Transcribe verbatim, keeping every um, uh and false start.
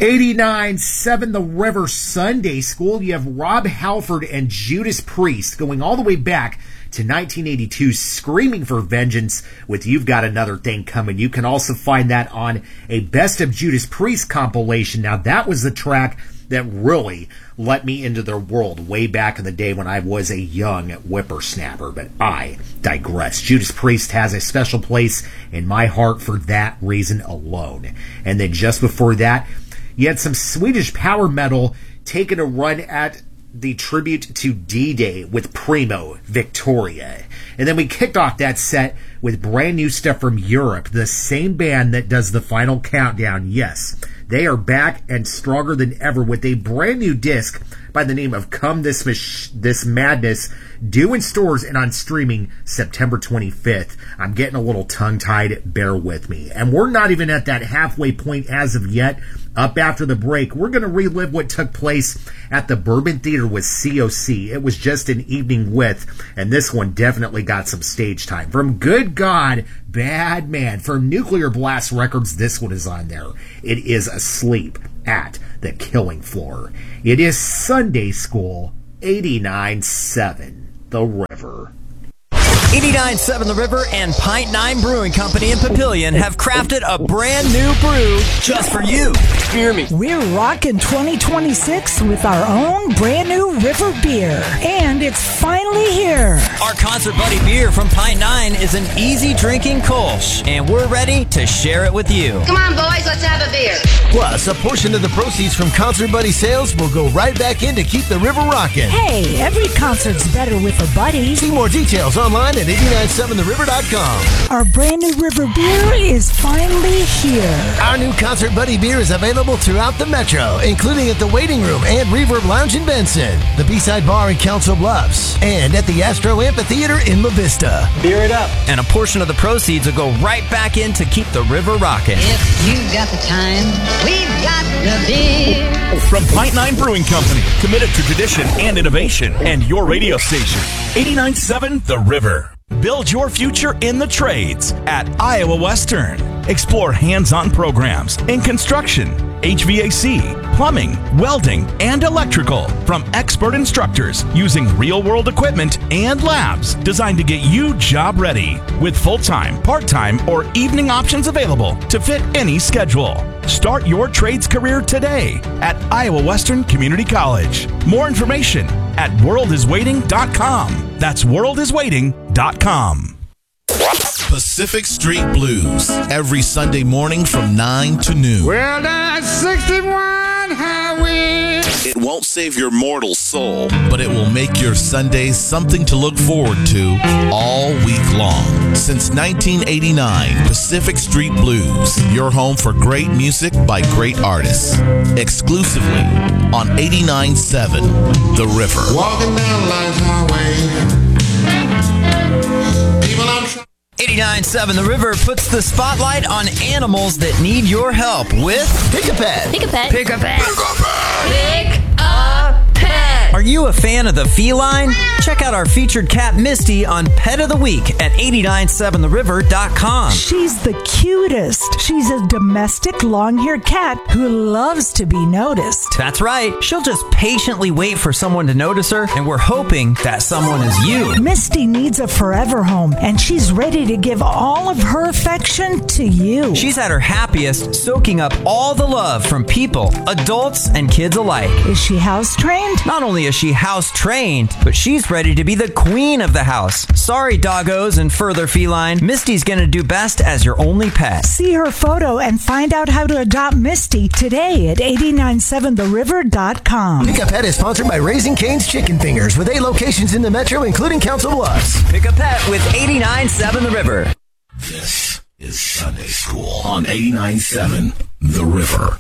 eighty-nine seven The River Sunday School. You have Rob Halford and Judas Priest going all the way back to nineteen eighty-two, Screaming for Vengeance with You've Got Another Thing Coming. You can also find that on a Best of Judas Priest compilation. Now, that was the track that really let me into their world way back in the day when I was a young whippersnapper, but I digress. Judas Priest has a special place in my heart for that reason alone. And then just before that, you had some Swedish power metal taking a run at the tribute to D-Day with Primo Victoria. And then we kicked off that set with brand new stuff from Europe, the same band that does the Final Countdown. Yes, they are back and stronger than ever with a brand new disc by the name of Come This Mach- This Madness, due in stores and on streaming September twenty-fifth. I'm getting a little tongue-tied, bear with me. And we're not even at that halfway point as of yet. Up after the break, we're going to relive what took place at the Bourbon Theater with C O C. It was just an evening with, and this one definitely got some stage time. From Good God, Bad Man, from Nuclear Blast Records, this one is on there. It is Asleep at the Killing Floor. It is Sunday School, eighty-nine seven The River. eighty-nine seven The River and Pint Nine Brewing Company in Papillion have crafted a brand new brew just for you. Hear me. We're rocking twenty twenty-six with our own brand new River beer. And it's finally here. Our Concert Buddy beer from Pint Nine is an easy drinking Kolsch, and we're ready to share it with you. Come on, boys, let's have a beer. Plus, a portion of the proceeds from Concert Buddy sales will go right back in to keep the river rocking. Hey, every concert's better with a buddy. See more details online at eight nine seven the river dot com. Our brand new River beer is finally here. Our new Concert Buddy beer is available throughout the metro, including at the Waiting Room and Reverb Lounge in Benson, the B-Side Bar in Council Bluffs, and at the Astro Amphitheater in La Vista. Beer it up. And a portion of the proceeds will go right back in to keep the river rocking. If you've got the time, we've got the beer. From Pint Nine Brewing Company, committed to tradition and innovation, and your radio station, eighty-nine seven The River. Build your future in the trades at Iowa Western. Explore hands-on programs in construction, H V A C, plumbing, welding, and electrical from expert instructors using real-world equipment and labs designed to get you job ready with full-time, part-time, or evening options available to fit any schedule. Start your trades career today at Iowa Western Community College. More information at world is waiting dot com. That's world is waiting dot com. Pacific Street Blues, every Sunday morning from nine to noon. Well, that's sixty-one highway. It won't save your mortal soul, but it will make your Sundays something to look forward to all week long. Since nineteen eighty-nine, Pacific Street Blues, your home for great music by great artists. Exclusively on eighty-nine seven The River. Walking down Life's highway. People I'm trying. eighty-nine seven The River puts the spotlight on animals that need your help with Pick a Pet. Pick a pet. Pick a Pet. Pick a pet. Are you a fan of the feline? Check out our featured cat Misty on Pet of the Week at eight nine seven the river dot com. She's the cutest. She's a domestic long-haired cat who loves to be noticed. That's right. She'll just patiently wait for someone to notice her, and we're hoping that someone is you. Misty needs a forever home, and she's ready to give all of her affection to you. She's at her happiest, soaking up all the love from people, adults, and kids alike. Is she house-trained? Not only is she house-trained, but she's ready to be the queen of the house. Sorry, doggos and further feline. Misty's gonna do best as your only pet. See her photo and find out how to adopt Misty today at eight nine seven the river dot com. Pick a Pet is sponsored by Raising Cane's Chicken Fingers with eight locations in the metro, including Council Bluffs. Pick a pet with eight nine seven The River. This is Sunday School on eighty-nine seven The River.